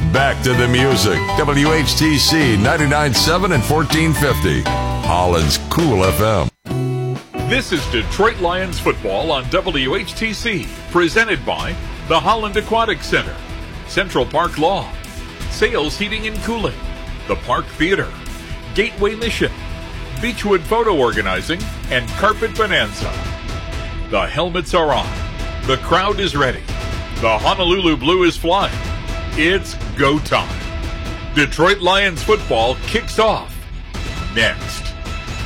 Back to the music. WHTC 99.7 and 1450. Holland's Cool FM. This is Detroit Lions football on WHTC, presented by the Holland Aquatic Center, Central Park Law, Sales Heating and Cooling, the Park Theater, Gateway Mission, Beechwood Photo Organizing, and Carpet Bonanza. The helmets are on. The crowd is ready. The Honolulu Blue is flying. It's go time. Detroit Lions football kicks off next.